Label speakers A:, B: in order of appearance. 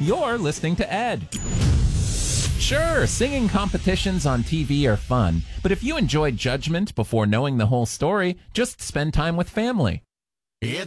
A: You're listening to Ed. Sure, singing competitions on TV are fun, but if you enjoy judgment before knowing the whole story, just spend time with family.